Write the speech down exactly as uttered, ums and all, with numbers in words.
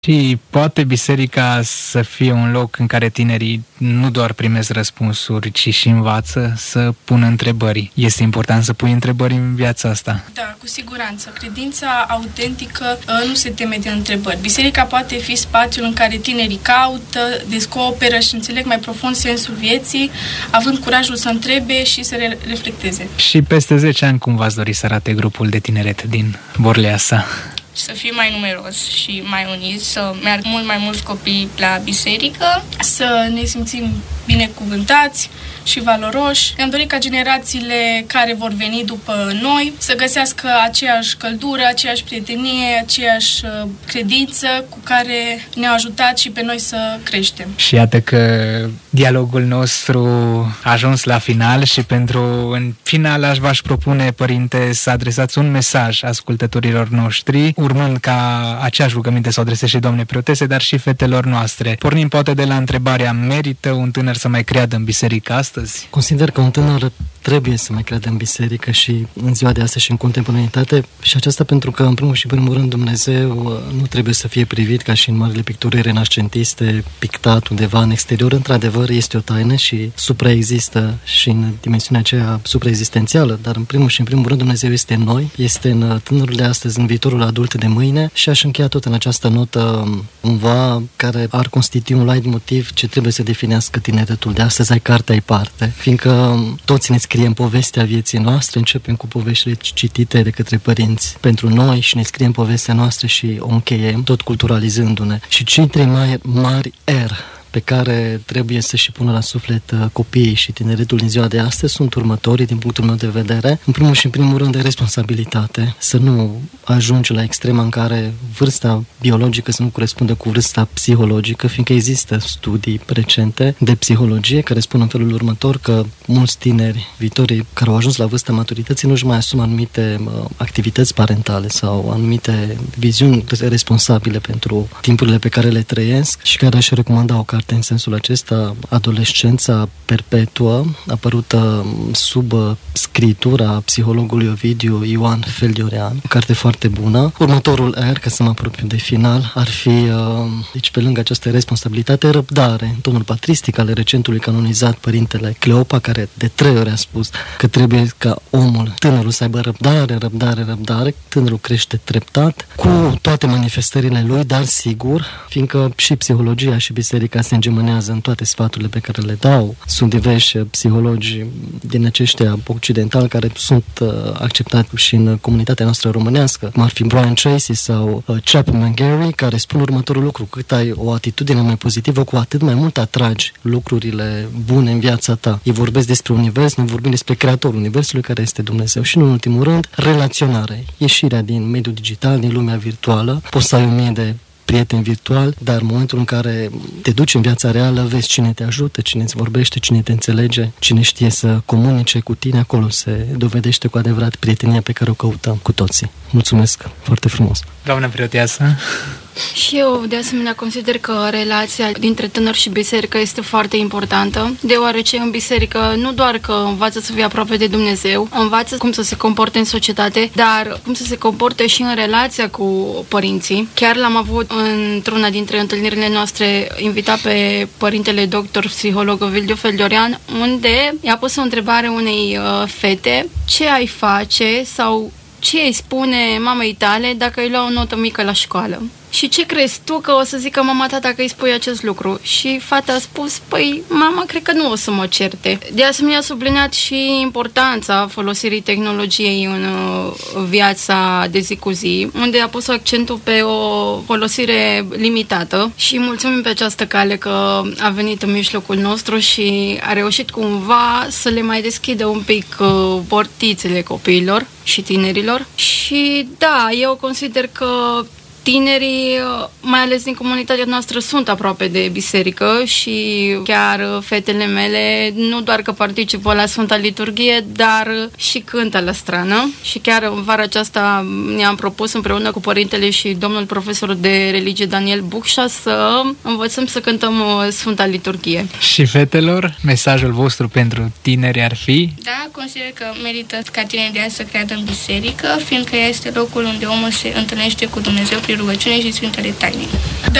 Și poate biserica să fie un loc în care tinerii nu doar primesc răspunsuri, ci și învață să pună întrebări. Este important să pui întrebări în viața asta. Da, cu siguranță. Credința autentică nu se teme de întrebări. Biserica poate fi spațiul în care tinerii caută, descoperă și înțeleg mai profund sensul vieții, având curajul să întrebe și să re- reflecteze. Și peste zece ani cum v-ați dori să arate grupul de tineret din Borleasa? Să fim mai numeros și mai uniți, să meargă mult mai mulți copii la biserică, să ne simțim binecuvântați și valoroși. Ne-am dorit ca generațiile care vor veni după noi să găsească aceeași căldură, aceeași prietenie, aceeași credință cu care ne-au ajutat și pe noi să creștem. Și iată că dialogul nostru a ajuns la final și pentru în final aș v-aș propune, părinte, să adresați un mesaj ascultătorilor noștri, urmând ca aceeași rugăminte să o adreseze și doamne preotese, dar și fetelor noastre. Pornim poate de la întrebarea: merită un tânăr să mai creadă în biserică astăzi? Consider că un tânăr trebuie să mai creadă în biserică și în ziua de astăzi și în contemporaneitate, și aceasta pentru că, în primul și primul rând, Dumnezeu nu trebuie să fie privit ca și în marile picturi renascentiste, pictat undeva în exterior. Într-adevăr, este o taină și supraexistă și în dimensiunea aceea supraexistențială, dar în primul și în primul rând Dumnezeu este în noi, este în tânărul de astăzi, în viitorul adult de mâine, și aș încheia tot în această notă cumva care ar constitui un light motiv ce trebuie să definească tineretul de astăzi: ai carte, ai parte, fiindcă toți ne scriem povestea vieții noastre, începem cu poveștile citite de către părinți pentru noi și ne scriem povestea noastră și o încheiem, tot culturalizându-ne. Și cei trei mari, mari R pe care trebuie să și pună la suflet copiii și tineretul din ziua de astăzi sunt următorii, din punctul meu de vedere. În primul și în primul rând, de responsabilitate, să nu ajungi la extrema în care vârsta biologică să nu corespunde cu vârsta psihologică, fiindcă există studii recente de psihologie care spun în felul următor că mulți tineri viitorii care au ajuns la vârsta maturității nu își mai asumă anumite uh, activități parentale sau anumite viziuni responsabile pentru timpurile pe care le trăiesc, și care aș recomanda o carte în sensul acesta, Adolescența perpetuă, apărută sub scritura psihologului Ovidiu Ioan Feldiorean, o carte foarte bună. Următorul R, ca să mă apropiu de final, ar fi, deci pe lângă această responsabilitate, răbdare, în tonul patristic al recentului canonizat Părintele Cleopa, care de trei ori a spus că trebuie ca omul, tânărul, să aibă răbdare, răbdare, răbdare. Tânărul crește treptat, cu toate manifestările lui, dar sigur, fiindcă și psihologia și biserica se îngemânează în toate sfaturile pe care le dau. Sunt diversi psihologi din aceștia occidentali care sunt uh, acceptați și în comunitatea noastră românească, cum ar fi Brian Tracy sau uh, Chapman Gary, care spun următorul lucru: cât ai o atitudine mai pozitivă, cu atât mai mult atragi lucrurile bune în viața ta. Ei vorbesc despre univers, noi vorbim despre creatorul universului, care este Dumnezeu. Și în ultimul rând, relaționare, ieșirea din mediul digital, din lumea virtuală. Poți să ai o mie de prieten virtual, dar în momentul în care te duci în viața reală, vezi cine te ajută, cine îți vorbește, cine te înțelege, cine știe să comunice cu tine, acolo se dovedește cu adevărat prietenia pe care o căutăm cu toții. Mulțumesc foarte frumos! Doamna preoteasă! Și eu, de asemenea, consider că relația dintre tânăr și biserică este foarte importantă, deoarece în biserică nu doar că învață să fie aproape de Dumnezeu, învață cum să se comporte în societate, dar cum să se comporte și în relația cu părinții. Chiar l-am avut într-una dintre întâlnirile noastre invitat pe părintele doctor psiholog Ovidiu Feldiorean, unde i-a pus o întrebare unei uh, fete: ce ai face sau ce îi spune mamei tale dacă îi lua o notă mică la școală? Și ce crezi tu că o să zică mama ta dacă îi spui acest lucru? Și fata a spus: păi, mama, cred că nu o să mă certe. De asemenea, a subliniat și importanța folosirii tehnologiei în viața de zi cu zi, unde a pus accentul pe o folosire limitată, și mulțumim pe această cale că a venit în mijlocul nostru și a reușit cumva să le mai deschidă un pic portițele copiilor și tinerilor. Și da, eu consider că tinerii, mai ales din comunitatea noastră, sunt aproape de biserică și chiar fetele mele nu doar că participă la Sfânta Liturghie, dar și cântă la strană. Și chiar în vara aceasta ne-am propus împreună cu părintele și domnul profesor de religie Daniel Bucșa să învățăm să cântăm Sfânta Liturghie. Și fetelor, mesajul vostru pentru tineri ar fi? Da, consider că merită ca tinerii să creadă în biserică, fiindcă ea este locul unde omul se întâlnește cu Dumnezeu prin rugăciune și Sfintele Taine.